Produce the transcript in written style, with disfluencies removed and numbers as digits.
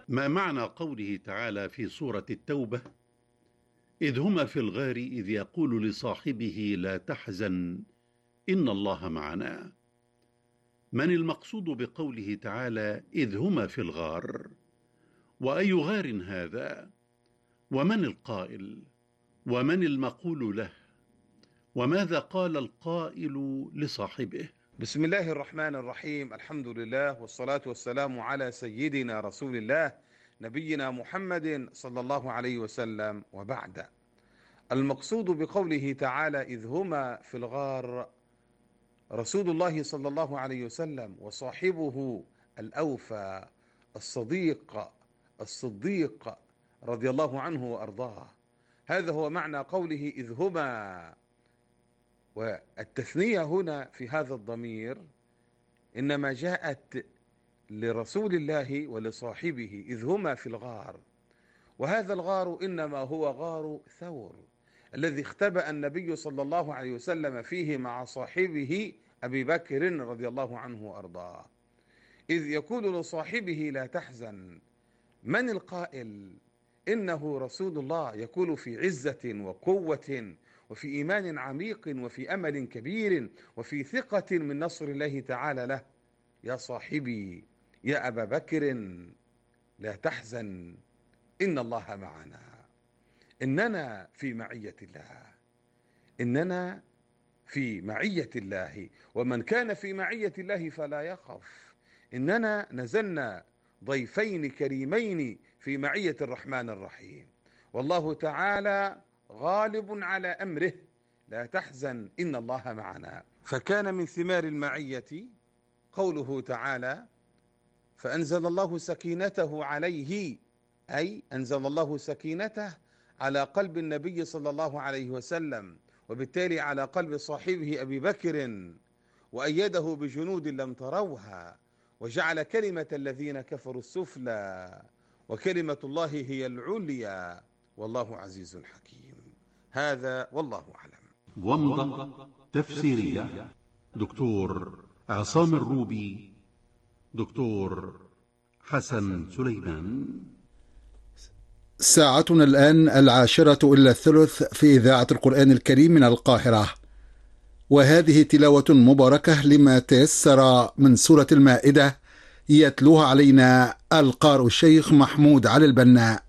ما معنى قوله تعالى في سورة التوبة: إذ هما في الغار إذ يقول لصاحبه لا تحزن إن الله معنا؟ من المقصود بقوله تعالى إذ هما في الغار؟ وأي غار هذا؟ ومن القائل؟ ومن المقول له؟ وماذا قال القائل لصاحبه؟ بسم الله الرحمن الرحيم. الحمد لله والصلاة والسلام على سيدنا رسول الله نبينا محمد صلى الله عليه وسلم، وبعد. المقصود بقوله تعالى إذ هما في الغار رسول الله صلى الله عليه وسلم وصاحبه الأوفى الصديق رضي الله عنه وأرضاه. هذا هو معنى قوله إذ هما. والتثنية هنا في هذا الضمير إنما جاءت لرسول الله ولصاحبه إذ هما في الغار، وهذا الغار إنما هو غار ثور الذي اختبأ النبي صلى الله عليه وسلم فيه مع صاحبه أبي بكر رضي الله عنه وأرضاه، إذ يقول لصاحبه لا تحزن. من القائل؟ إنه رسول الله يقول في عزة وقوة وفي إيمان عميق وفي أمل كبير وفي ثقة من نصر الله تعالى له: يا صاحبي يا أبا بكر لا تحزن إن الله معنا. إننا في معية الله، إننا في معية الله، ومن كان في معية الله فلا يخف. إننا نزلنا ضيفين كريمين في معية الرحمن الرحيم، والله تعالى غالب على أمره. لا تحزن إن الله معنا. فكان من ثمار المعية قوله تعالى: فأنزل الله سكينته عليه، أي أنزل الله سكينته على قلب النبي صلى الله عليه وسلم، وبالتالي على قلب صاحبه أبي بكر، وأيده بجنود لم تروها، وجعل كلمة الذين كفروا السفلى وكلمة الله هي العليا، والله عزيز حكيم. هذا والله أعلم. ومضة تفسيرية دكتور عصام الروبي، دكتور حسن سليمان. ساعتنا الآن 10:50 في إذاعة القرآن الكريم من القاهرة، وهذه تلاوة مباركة لما تيسر من سورة المائدة، يتلوها علينا القارئ الشيخ محمود علي البنا.